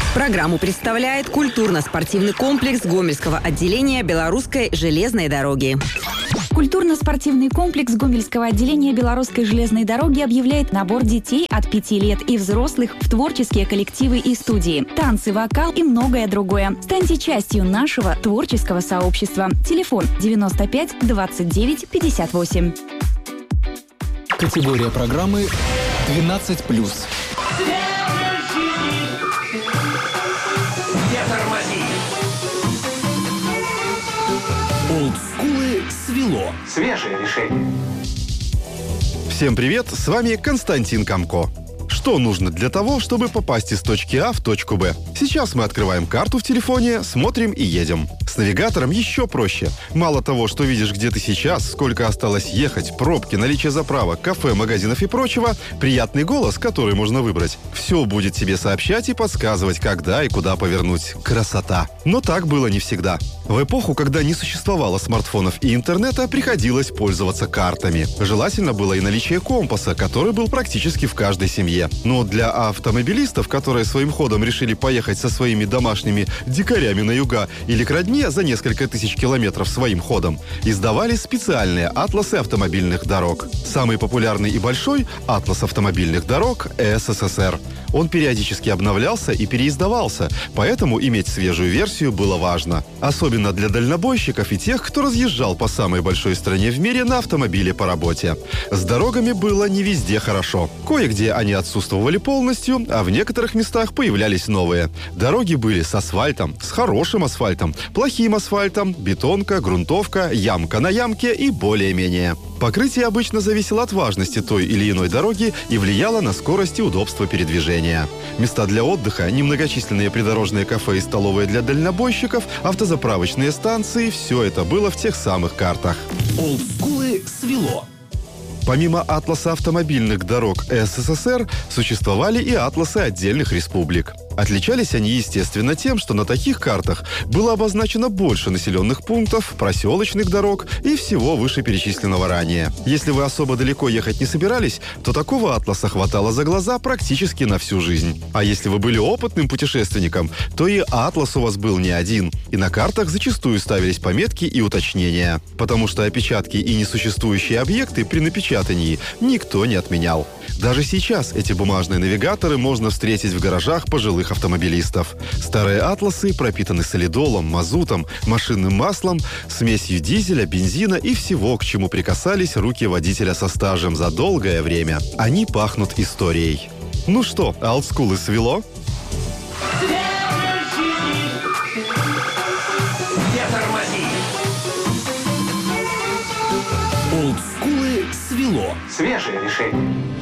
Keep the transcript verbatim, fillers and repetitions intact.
Программу представляет культурно-спортивный комплекс Гомельского отделения Белорусской железной дороги. Культурно-спортивный комплекс Гомельского отделения Белорусской железной дороги объявляет набор детей от пяти лет и взрослых в творческие коллективы и студии, танцы, вокал и многое другое. Станьте частью нашего творческого сообщества. Телефон девяносто пять двадцать девять пятьдесят восемь. Категория программы двенадцать плюс. Олдскулы свело. Свежее решение. Всем привет, с вами Константин Камко. Что нужно для того, чтобы попасть из точки А в точку Б? Сейчас мы открываем карту в телефоне, смотрим и едем. С навигатором еще проще. Мало того, что видишь, где ты сейчас, сколько осталось ехать, пробки, наличие заправок, кафе, магазинов и прочего, приятный голос, который можно выбрать. Все будет тебе сообщать и подсказывать, когда и куда повернуть. Красота! Но так было не всегда. В эпоху, когда не существовало смартфонов и интернета, приходилось пользоваться картами. Желательно было и наличие компаса, который был практически в каждой семье. Но для автомобилистов, которые своим ходом решили поехать со своими домашними дикарями на юга или к родне за несколько тысяч километров своим ходом, издавали специальные атласы автомобильных дорог. Самый популярный и большой – атлас автомобильных дорог СССР. Он периодически обновлялся и переиздавался, поэтому иметь свежую версию было важно. Особенно для дальнобойщиков и тех, кто разъезжал по самой большой стране в мире на автомобиле по работе. С дорогами было не везде хорошо. Кое-где они отсутствовали полностью, а в некоторых местах появлялись новые. Дороги были с асфальтом, с хорошим асфальтом, плохим асфальтом, бетонка, грунтовка, ямка на ямке и более-менее. Покрытие обычно зависело от важности той или иной дороги и влияло на скорость и удобство передвижения. Места для отдыха, немногочисленные придорожные кафе и столовые для дальнобойщиков, автозаправочные станции – все это было в тех самых картах. Олдскулы свело. Помимо атласа автомобильных дорог СССР, существовали и атласы отдельных республик. Отличались они, естественно, тем, что на таких картах было обозначено больше населенных пунктов, проселочных дорог и всего вышеперечисленного ранее. Если вы особо далеко ехать не собирались, то такого атласа хватало за глаза практически на всю жизнь. А если вы были опытным путешественником, то и атлас у вас был не один. И на картах зачастую ставились пометки и уточнения. Потому что опечатки и несуществующие объекты при напечатании никто не отменял. Даже сейчас эти бумажные навигаторы можно встретить в гаражах пожилых автомобилистов. Старые атласы пропитаны солидолом, мазутом, машинным маслом, смесью дизеля, бензина и всего, к чему прикасались руки водителя со стажем за долгое время. Они пахнут историей. Ну что, олдскулы свело? Олдскулы свело. Свежее решение.